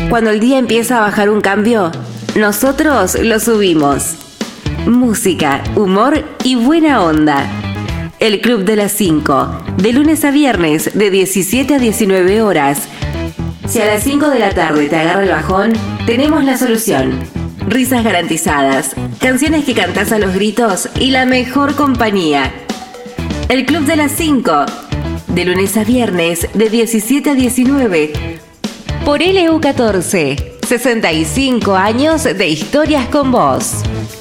Cuando el día empieza a bajar un cambio, nosotros lo subimos. Música, humor y buena onda. El Club de las 5, de lunes a viernes, de 17 a 19 horas. Si a las 5 de la tarde te agarra el bajón, tenemos la solución. Risas garantizadas, canciones que cantás a los gritos y la mejor compañía. El Club de las 5, de lunes a viernes, de 17 a 19, por LU14, 65 años de historias con vos.